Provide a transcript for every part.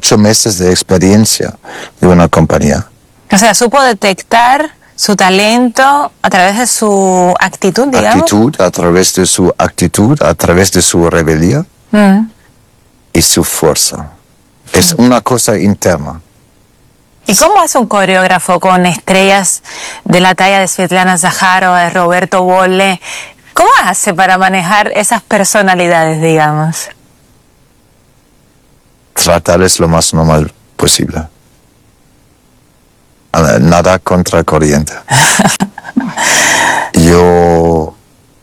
8 meses de experiencia de una compañía. O sea, supo detectar su talento a través de su actitud, digamos. A través de su actitud, a través de su rebeldía y su fuerza. Es una cosa interna. ¿Y cómo hace un coreógrafo con estrellas de la talla de Svetlana Zaharova, de Roberto Bolle? ¿Cómo hace para manejar esas personalidades, digamos? Tratarles lo más normal posible. Nada contra corriente. Yo,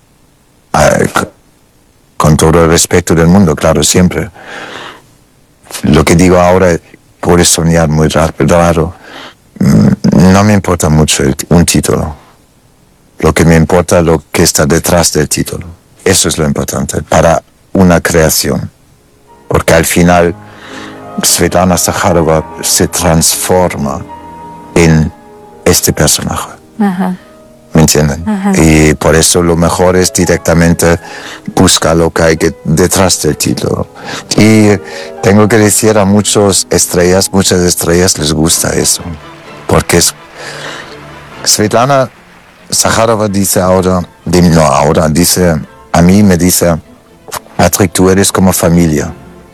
con todo el respeto del mundo, claro, siempre. Lo que digo ahora puede soñar muy raro. No me importa mucho un título. Lo que me importa es lo que está detrás del título. Eso es lo importante para una creación. Porque al final Svetlana Zaharova se transforma en este personaje. ¿Me entienden? Y por eso lo mejor es directamente buscar lo que hay detrás del título. Y tengo que decir a muchas estrellas les gusta eso. Porque Svetlana Zaharova dice a mí me dice, Patrick, tú eres como familia.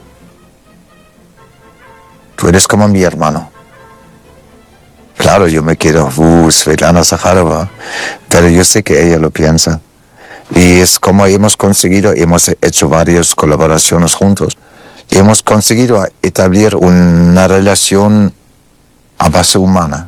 Tú eres como mi hermano. Claro, yo me quedo, Svetlana Zaharova, pero yo sé que ella lo piensa. Y es como hemos hecho varias colaboraciones juntos. Y hemos conseguido establecer una relación a base humana.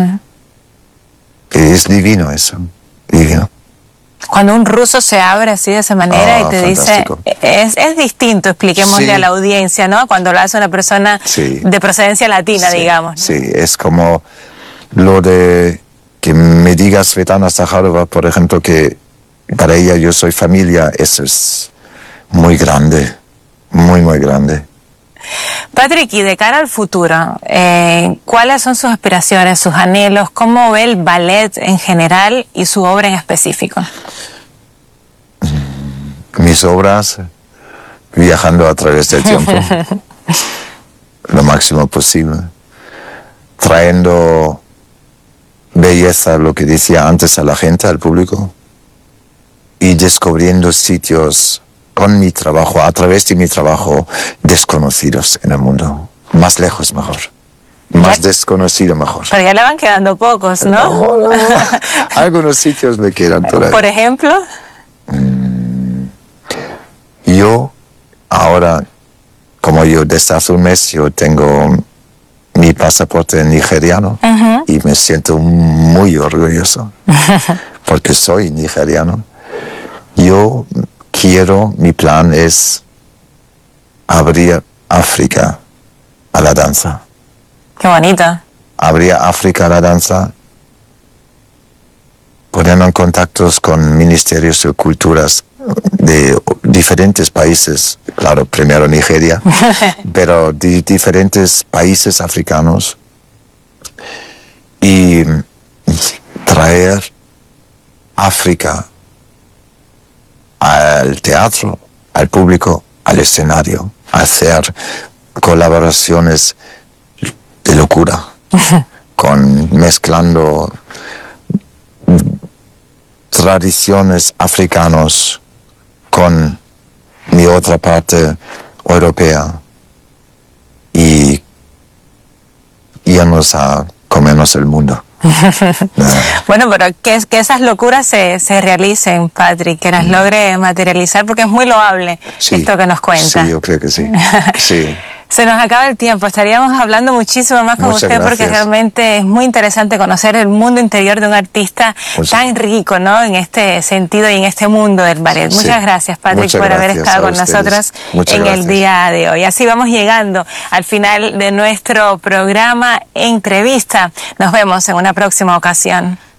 Es divino eso, divino. Cuando un ruso se abre así de esa manera y te fantástico. dice, es distinto, expliquémosle a la audiencia, ¿no? Cuando lo hace una persona de procedencia latina, digamos, ¿no? Sí, es como lo de que me diga Svetlana Zaharova, por ejemplo, que para ella yo soy familia, eso es muy grande, muy, muy grande. Patrick, y de cara al futuro, ¿cuáles son sus aspiraciones, sus anhelos? ¿Cómo ve el ballet en general y su obra en específico? Mis obras, viajando a través del tiempo, lo máximo posible, trayendo belleza, lo que decía antes, a la gente, al público, y descubriendo sitios con mi trabajo, a través de mi trabajo, desconocidos en el mundo. Más lejos mejor. Más desconocido mejor. Pero ya le van quedando pocos, ¿no? No. Algunos sitios me quedan todavía. Por ejemplo. Yo, ahora, como yo desde hace un mes, yo tengo mi pasaporte nigeriano y me siento muy orgulloso porque soy nigeriano. Yo mi plan es abrir África a la danza. Qué bonito. Abrir África a la danza, poniendo en contactos con ministerios de culturas de diferentes países, claro, primero Nigeria, pero de diferentes países africanos, y traer África al teatro, al público, al escenario, hacer colaboraciones de locura, mezclando tradiciones africanas con mi otra parte europea y irnos a comernos el mundo. Bueno, pero que esas locuras se realicen, Patrick, que las logre materializar, porque es muy loable esto que nos cuenta. Sí, yo creo que sí. Sí. Se nos acaba el tiempo, estaríamos hablando muchísimo más con Muchas usted gracias. porque realmente es muy interesante conocer el mundo interior de un artista tan rico, ¿no? En este sentido y en este mundo del ballet. Sí. Muchas gracias, Patrick, Muchas por haber gracias estado a con ustedes. nosotros Muchas en gracias. el día de hoy. Así vamos llegando al final de nuestro programa Entrevista. Nos vemos en una próxima ocasión.